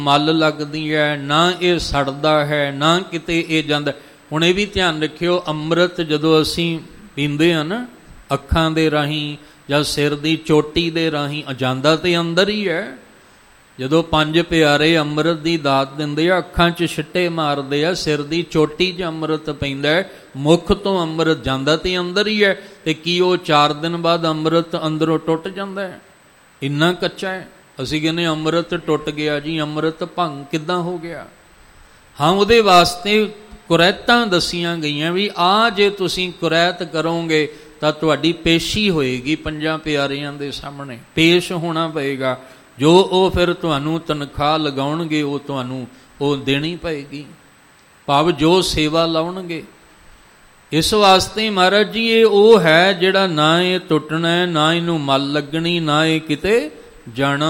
ਮੱਲ ਲੱਗਦੀ ਹੈ, ਨਾ ਇਹ ਸੜਦਾ ਹੈ, ਨਾ ਕਿਤੇ ਇਹ ਜਾਂਦਾ। ਹੁਣ ਇਹ ਵੀ ਧਿਆਨ ਰੱਖਿਓ, ਅੰਮ੍ਰਿਤ ਜਦੋਂ ਅਸੀਂ ਪੀਂਦੇ ਹਾਂ ਨਾ ਅੱਖਾਂ ਦੇ ਰਾਹੀਂ ਜਾਂ ਸਿਰ ਦੀ ਚੋਟੀ ਦੇ ਰਾਹੀਂ, ਜਾਂਦਾ ਤੇ ਅੰਦਰ ਹੀ ਹੈ। ਜਦੋਂ ਪੰਜ ਪਿਆਰੇ ਅੰਮ੍ਰਿਤ ਦੀ ਦਾਤ ਦਿੰਦੇ ਆ, ਅੱਖਾਂ 'ਚ ਛਿੱਟੇ ਮਾਰਦੇ ਆ, ਸਿਰ ਦੀ ਚੋਟੀ 'ਚ ਅੰਮ੍ਰਿਤ ਪੈਂਦਾ ਹੈ, ਮੁੱਖ ਤੋਂ ਅੰਮ੍ਰਿਤ ਜਾਂਦਾ ਤੇ ਅੰਦਰ ਹੀ ਹੈ। ਤੇ ਕੀ ਉਹ 4 ਦਿਨ ਬਾਅਦ ਅੰਮ੍ਰਿਤ ਅੰਦਰੋਂ ਟੁੱਟ ਜਾਂਦਾ ਹੈ? ਇੰਨਾ ਕੱਚਾ ਹੈ। ਅਸੀਂ ਕਹਿੰਦੇ ਅੰਮ੍ਰਿਤ ਟੁੱਟ ਗਿਆ ਜੀ, ਅੰਮ੍ਰਿਤ ਭੰਗ ਕਿੱਦਾਂ ਹੋ ਗਿਆ? ਹਾਂ, ਉਹਦੇ ਵਾਸਤੇ ਕੁਰੈਤਾਂ ਦੱਸੀਆਂ ਗਈਆਂ ਵੀ ਆਹ ਜੇ ਤੁਸੀਂ ਕੁਰੈਤ ਕਰੋਗੇ ਤਾਂ ਤੁਹਾਡੀ ਪੇਸ਼ੀ ਹੋਏਗੀ ਪੰਜਾਂ ਪਿਆਰਿਆਂ ਦੇ ਸਾਹਮਣੇ, ਪੇਸ਼ ਹੋਣਾ ਪਏਗਾ। ਜੋ ਉਹ ਫਿਰ ਤੁਹਾਨੂੰ ਤਨਖਾਹ ਲਗਾਉਣਗੇ ਉਹ ਤੁਹਾਨੂੰ ਉਹ ਦੇਣੀ ਪਏਗੀ, ਭਾਵ ਜੋ ਸੇਵਾ ਲਾਉਣਗੇ। ਇਸ ਵਾਸਤੇ ਮਹਾਰਾਜ ਜੀ ਇਹ ਉਹ ਹੈ ਜਿਹੜਾ ਨਾ ਇਹ ਟੁੱਟਣਾ, ਨਾ ਇਹਨੂੰ ਮੱਲ ਲੱਗਣੀ, ਨਾ ਇਹ ਕਿਤੇ ਜਾਣਾ।